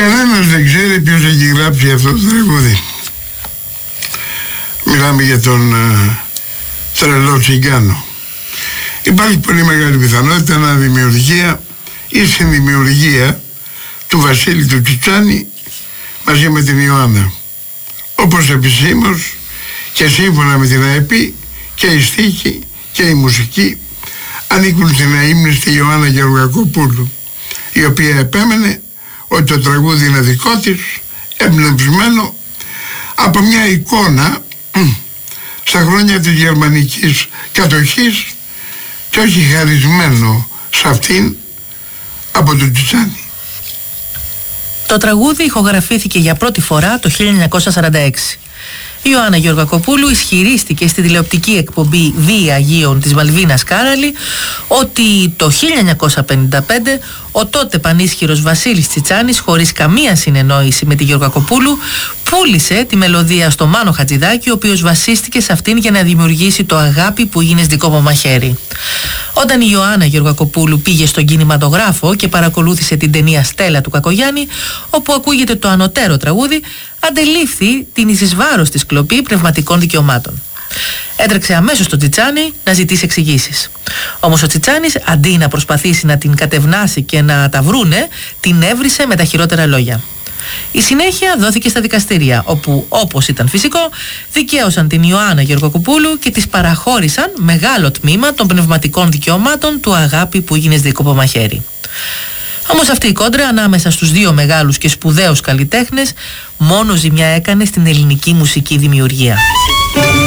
Κανένας δεν ξέρει ποιος έχει γράψει αυτό το τραγούδι. Μιλάμε για τον τρελό Τσιγκάνο. Υπάρχει πολύ μεγάλη πιθανότητα να δημιουργία ή συνδημιουργία του Βασίλη του Τσιτσάνη μαζί με την Ιωάννα. Όπως επισήμως και σύμφωνα με την ΑΕΠ και η στίχη και η μουσική ανήκουν στην αείμνηστη Ιωάννα Γεωργακοπούλου, η οποία επέμενε ότι το τραγούδι είναι δικό της, εμπνευσμένο από μια εικόνα στα χρόνια της γερμανικής κατοχής και όχι χαρισμένο σε αυτήν από τον Τσιτσάνη. Το τραγούδι ηχογραφήθηκε για πρώτη φορά το 1946. Η Ιωάννα Γεωργακοπούλου ισχυρίστηκε στη τηλεοπτική εκπομπή Βία Αγίων της Μαλβίνας Κάραλη ότι το 1955 ο τότε πανίσχυρος Βασίλης Τσιτσάνης, χωρίς καμία συνεννόηση με τη Γεωργακοπούλου, πούλησε τη μελωδία στο Μάνο Χατζηδάκη, ο οποίος βασίστηκε σε αυτήν για να δημιουργήσει το «Αγάπη που γίνες δικό μου μαχαίρι». Όταν η Ιωάννα Γεωργακοπούλου πήγε στον κινηματογράφο και παρακολούθησε την ταινία Στέλλα του Κακογιάννη, όπου ακούγεται το ανωτέρω τραγούδι, αντελήφθη την εις βάρος της κλοπή πνευματικών δικαιωμάτων. Έτρεξε αμέσως στον Τσιτσάνη να ζητήσει εξηγήσεις. Όμως ο Τσιτσάνης, αντί να προσπαθήσει να την κατευνάσει και να τα βρούνε, την έβρισε με τα χειρότερα λόγια. Η συνέχεια δόθηκε στα δικαστήρια, όπου, όπως ήταν φυσικό, δικαίωσαν την Ιωάννα Γεωργακοπούλου και της παραχώρησαν μεγάλο τμήμα των πνευματικών δικαιωμάτων του «Αγάπη που γίνες δικό μαχαίρι». Όμως αυτή η κόντρα ανάμεσα στους δύο μεγάλους και σπουδαίους καλλιτέχνες μόνο ζημιά έκανε στην ελληνική μουσική δημιουργία.